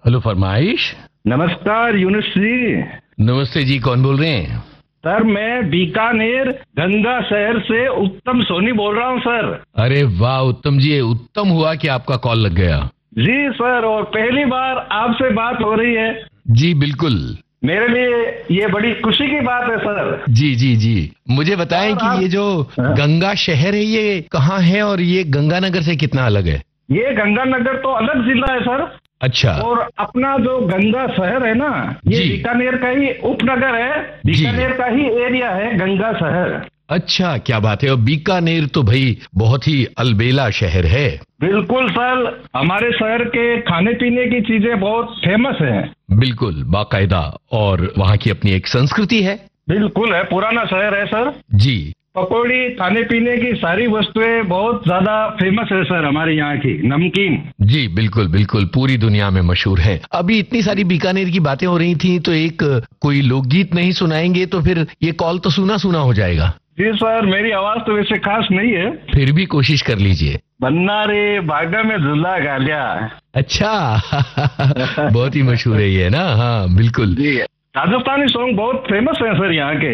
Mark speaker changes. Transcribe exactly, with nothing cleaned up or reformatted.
Speaker 1: Hello फरमाइश।
Speaker 2: नमस्कार यूनुस जी।
Speaker 1: नमस्ते जी, कौन बोल रहे हैं?
Speaker 2: सर मैं बीकानेर गंगा शहर से उत्तम सोनी बोल रहा हूँ सर।
Speaker 1: अरे वाह उत्तम जी, उत्तम हुआ कि आपका कॉल लग गया।
Speaker 2: जी सर, और पहली बार आपसे बात हो रही है।
Speaker 1: जी बिल्कुल।
Speaker 2: मेरे लिए ये बड़ी खुशी की बात है सर।
Speaker 1: जी जी जी, मुझे बताएं
Speaker 2: सर,
Speaker 1: कि
Speaker 2: आप-
Speaker 1: ये जो
Speaker 2: हाँ।
Speaker 1: गंगा शहर है ये कहाँ है और ये गंगानगर से कितना अलग है?
Speaker 2: ये गंगानगर तो अलग जिला है सर,
Speaker 1: अच्छा।
Speaker 2: और अपना जो गंगा शहर है ना, ये
Speaker 1: जी।
Speaker 2: बीकानेर का ही उपनगर है। बीकानेर का ही एरिया है गंगा शहर।
Speaker 1: अच्छा, क्या बात है। और बीकानेर तो भाई बहुत ही अलबेला शहर है।
Speaker 2: बिल्कुल सर, हमारे शहर के खाने पीने की चीजें बहुत फेमस हैं।
Speaker 1: बिल्कुल बाकायदा, और वहाँ की अपनी एक संस्कृति है।
Speaker 2: बिल्कुल है, पुराना शहर है सर।
Speaker 1: जी
Speaker 2: पकौड़ी, खाने पीने की सारी वस्तुएं बहुत ज्यादा फेमस है सर हमारे यहाँ की। नमकीन।
Speaker 1: जी बिल्कुल बिल्कुल, पूरी दुनिया में मशहूर है। अभी इतनी सारी बीकानेर की बातें हो रही थी तो एक कोई लोकगीत नहीं सुनाएंगे तो फिर ये कॉल तो सुना सुना हो जाएगा।
Speaker 2: जी सर, मेरी आवाज तो वैसे खास नहीं है।
Speaker 1: फिर भी कोशिश कर लीजिए।
Speaker 2: बन्ना रे बागा में झूला गालिया।
Speaker 1: अच्छा बहुत ही मशहूर है ये ना। हाँ बिल्कुल।
Speaker 2: जी, राजस्थानी सॉन्ग बहुत फेमस है सर यहाँ के।